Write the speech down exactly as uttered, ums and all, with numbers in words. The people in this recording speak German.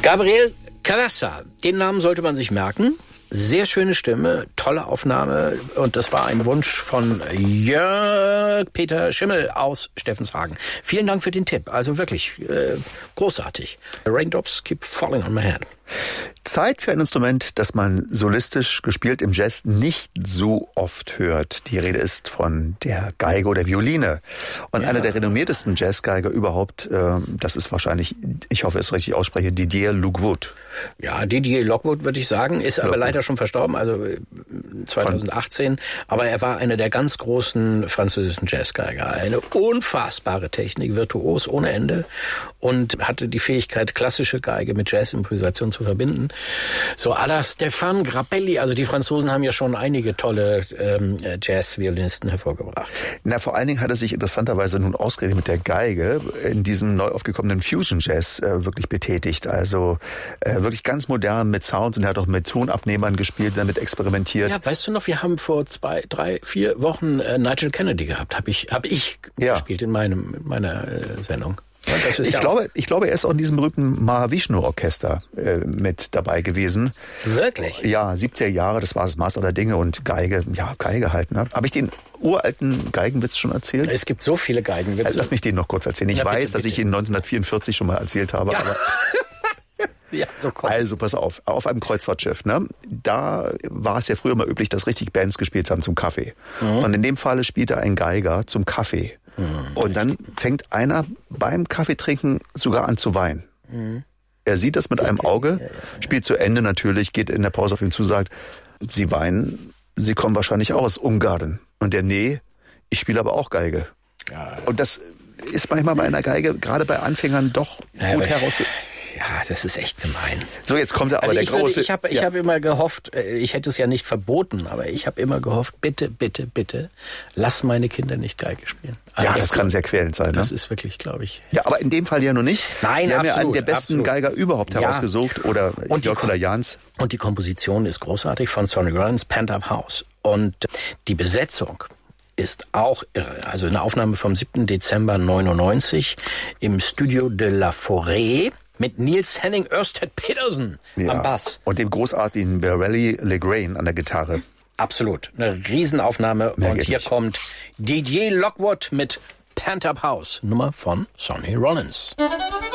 Gabriel Carassa, den Namen sollte man sich merken. Sehr schöne Stimme, tolle Aufnahme und das war ein Wunsch von Jörg Peter Schimmel aus Steffenshagen. Vielen Dank für den Tipp, also wirklich äh, großartig. Raindrops keep falling on my head. Zeit für ein Instrument, das man solistisch gespielt im Jazz nicht so oft hört. Die Rede ist von der Geige oder Violine. Und ja. einer der renommiertesten Jazzgeiger überhaupt, äh, das ist wahrscheinlich, ich hoffe, es richtig ausspreche, Didier Lockwood. Ja, Didier Lockwood würde ich sagen, ist aber Lockwood. leider schon verstorben, also zwanzig achtzehn. Aber er war einer der ganz großen französischen Jazzgeiger. Eine unfassbare Technik, virtuos ohne Ende und hatte die Fähigkeit, klassische Geige mit Jazzimprovisation zu verbinden. So à la Stéphane Grappelli, also die Franzosen haben ja schon einige tolle ähm, Jazz-Violinisten hervorgebracht. Na, vor allen Dingen hat er sich interessanterweise nun ausgerechnet mit der Geige in diesem neu aufgekommenen Fusion-Jazz äh, wirklich betätigt. Also äh, wirklich ganz modern mit Sounds und er hat auch mit Tonabnehmern gespielt, damit experimentiert. Ja, weißt du noch, wir haben vor zwei, drei, vier Wochen äh, Nigel Kennedy gehabt, habe ich, hab ich ja. gespielt in meinem in meiner äh, Sendung. Das ist ich, ja glaube, ich glaube, er ist auch in diesem berühmten Mahavishnu-Orchester äh, mit dabei gewesen. Wirklich? Ja, siebziger Jahre, das war das Maß aller Dinge und Geige, ja, Geige halt. Ne? Habe ich den uralten Geigenwitz schon erzählt? Es gibt so viele Geigenwitze. Also, lass mich den noch kurz erzählen. Ich ja, weiß, bitte, dass bitte. ich ihn neunzehnhundertvierundvierzig schon mal erzählt habe, ja. aber... Ja, so kommt. Also pass auf, auf einem Kreuzfahrtschiff, ne? Da war es ja früher mal üblich, dass richtig Bands gespielt haben zum Kaffee. Mhm. Und in dem Falle spielte ein Geiger zum Kaffee. Mhm. Und dann fängt einer beim Kaffeetrinken sogar an zu weinen. Mhm. Er sieht das mit einem Auge, spielt zu Ende natürlich, geht in der Pause auf ihn zu, sagt, Sie weinen, Sie kommen wahrscheinlich auch aus Ungarn. Und der, nee, ich spiele aber auch Geige. Ja. Und das ist manchmal bei einer Geige, gerade bei Anfängern, doch ja, gut heraus. Ja, das ist echt gemein. So, jetzt kommt aber also der ich große... Würde, ich habe ich ja. hab immer gehofft, ich hätte es ja nicht verboten, aber ich habe immer gehofft, bitte, bitte, bitte, lass meine Kinder nicht Geige spielen. Also ja, das, das kann sehr quälend sein. Das ne? ist wirklich, glaube ich... Ja, aber in dem Fall ja noch nicht. Nein, Wir absolut, haben ja einen der besten absolut. Geiger überhaupt ja. herausgesucht, oder Jörg oder Jans. Und die Komposition ist großartig von Sonny Rollins, Pent Up House. Und die Besetzung ist auch irre. Also eine Aufnahme vom siebten Dezember neunundneunzig im Studio de la Forêt mit Niels Henning Ørsted Pedersen ja. am Bass. Und dem großartigen Barelli Legrain an der Gitarre. Absolut. Eine Riesenaufnahme. Mehr und hier nicht. kommt Didier Lockwood mit Pent Up House, Nummer von Sonny Rollins.